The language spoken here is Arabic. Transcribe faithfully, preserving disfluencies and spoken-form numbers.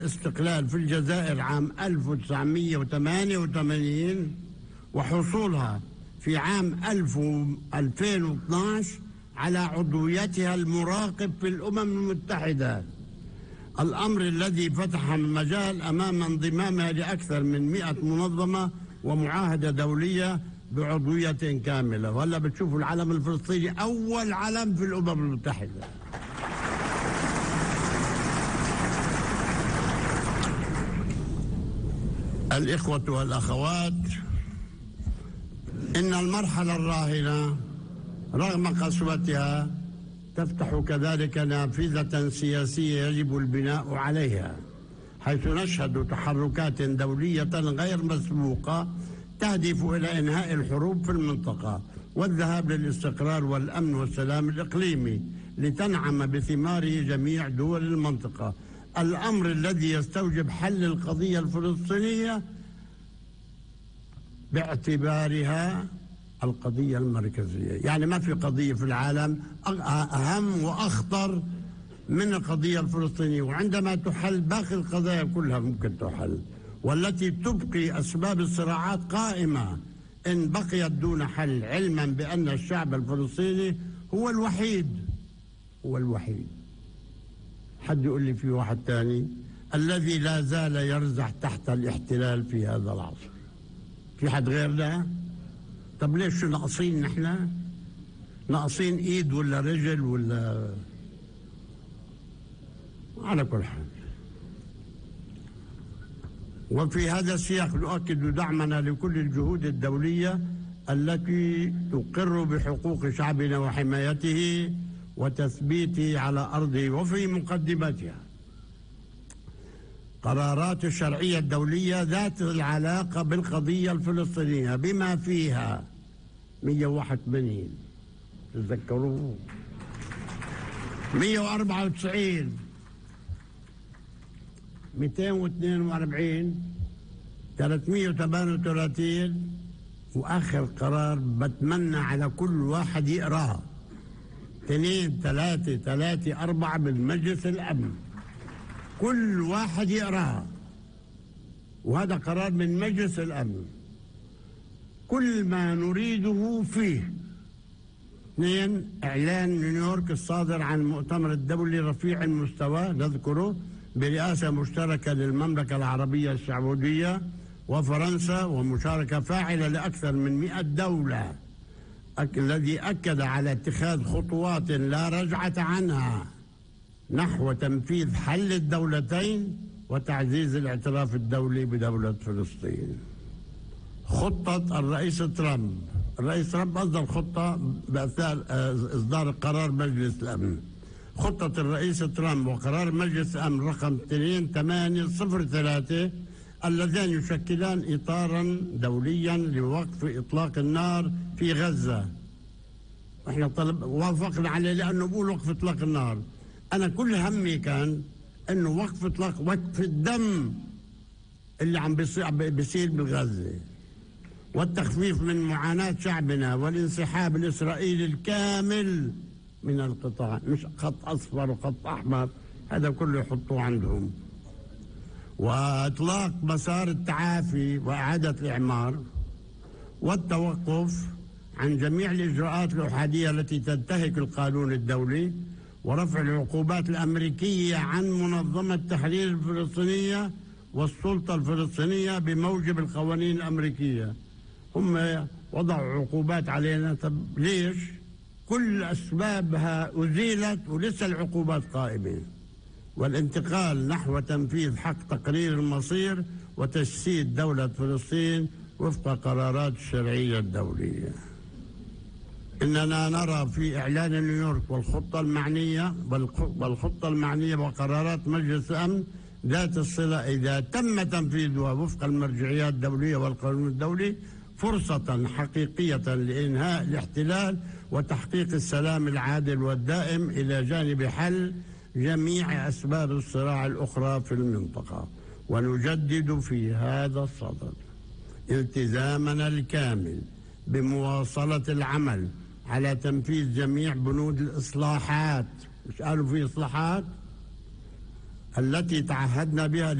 استقلال في الجزائر عام ألف وتسعمئة وثمانية وثمانين وحصولها في عام ألفين واثني عشر على عضويتها المراقب في الأمم المتحدة، الأمر الذي فتح المجال أمام انضمامها لأكثر من مئة منظمة ومعاهدة دولية بعضوية كاملة. وهلا بتشوفوا العلم الفلسطيني أول علم في الأمم المتحدة. الإخوة والأخوات، إن المرحلة الراهنة رغم قسوتها تفتح كذلك نافذة سياسية يجب البناء عليها، حيث نشهد تحركات دولية غير مسبوقة تهدف إلى إنهاء الحروب في المنطقة والذهاب للاستقرار والأمن والسلام الإقليمي لتنعم بثماره جميع دول المنطقة، الأمر الذي يستوجب حل القضية الفلسطينية باعتبارها القضية المركزية. يعني ما في قضية في العالم أهم وأخطر من القضية الفلسطينية، وعندما تحل باقي القضايا كلها ممكن تحل، والتي تبقي أسباب الصراعات قائمة إن بقيت دون حل، علما بأن الشعب الفلسطيني هو الوحيد هو الوحيد حد يقول لي في واحد تاني الذي لا زال يرزح تحت الاحتلال في هذا العصر. في حد غيرنا؟ طب ليش شو ناقصين نحن؟ ناقصين ايد ولا رجل ولا؟ على كل حال، وفي هذا السياق نؤكد دعمنا لكل الجهود الدولية التي تقر بحقوق شعبنا وحمايته وتثبيته على أرضه، وفي مقدمتها قرارات الشرعية الدولية ذات العلاقة بالقضية الفلسطينية بما فيها مئة وواحد وثمانين، تتذكروه، مئة وأربعة وتسعين، مئتين واثنين وأربعين، ثلاثمئة وثمانية وثلاثين، وآخر قرار بتمنى على كل واحد يقراه، اثنين ثلاثة ثلاثة أربعة بالمجلس الأمن، كل واحد يقراه، وهذا قرار من مجلس الأمن. كل ما نريده فيه: اثنين، إعلان نيويورك الصادر عن المؤتمر الدولي رفيع المستوى نذكره برئاسة مشتركة للمملكة العربية السعودية وفرنسا ومشاركة فاعلة لأكثر من مئة دولة، الذي أكد على اتخاذ خطوات لا رجعة عنها نحو تنفيذ حل الدولتين وتعزيز الاعتراف الدولي بدولة فلسطين. خطة الرئيس ترامب، الرئيس ترامب أصدر خطة بأثناء إصدار قرار مجلس الأمن. خطة الرئيس ترامب وقرار مجلس الأمن رقم اثنين ثمانية صفر ثلاثة اللذان يشكلان إطارا دوليا لوقف إطلاق النار في غزة. احنا طلب وافقنا عليه لأنه بقول وقف إطلاق النار. أنا كل همي كان إنه وقف إطلاق وقف الدم اللي عم بيصير بغزة، والتخفيف من معاناة شعبنا والانسحاب الإسرائيلي الكامل من القطاع، مش خط أصفر وخط أحمر، هذا كله يحطوه عندهم، وإطلاق مسار التعافي وإعادة الإعمار، والتوقف عن جميع الإجراءات الأحادية التي تنتهك القانون الدولي، ورفع العقوبات الأمريكية عن منظمة تحرير الفلسطينية والسلطة الفلسطينية بموجب القوانين الأمريكية. هم وضعوا عقوبات علينا، طب ليش؟ كل أسبابها أزيلت ولسه العقوبات قائمة. والانتقال نحو تنفيذ حق تقرير المصير وتجسيد دولة فلسطين وفق قرارات الشرعية الدولية. إننا نرى في إعلان نيويورك والخطة المعنية والخطة المعنية وقرارات مجلس الأمن ذات الصلة إذا تم تنفيذها وفق المرجعيات الدولية والقانون الدولي فرصة حقيقية لإنهاء الاحتلال وتحقيق السلام العادل والدائم إلى جانب حل جميع أسباب الصراع الأخرى في المنطقة. ونجدد في هذا الصدد التزامنا الكامل بمواصلة العمل على تنفيذ جميع بنود الإصلاحات. مش قالوا في إصلاحات؟ التي تعهدنا بها